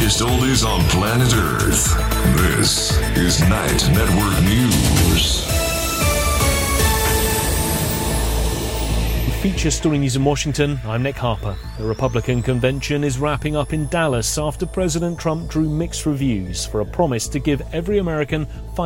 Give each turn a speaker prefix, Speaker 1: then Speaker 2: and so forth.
Speaker 1: biggest oldies on planet Earth. This is Night Network News.
Speaker 2: Feature story news in Washington. I'm Nick Harper. The Republican convention is wrapping up in Dallas after President Trump drew mixed reviews for a promise to give every American